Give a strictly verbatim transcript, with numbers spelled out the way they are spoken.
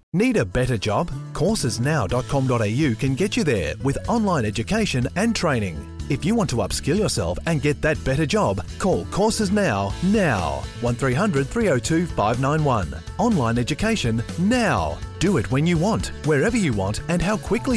Need a better job? courses now dot com dot a u can get you there with online education and training. If you want to upskill yourself and get that better job, call Courses Now, now. one three hundred three oh two five nine one. Online education now. Do it when you want, wherever you want, and how quickly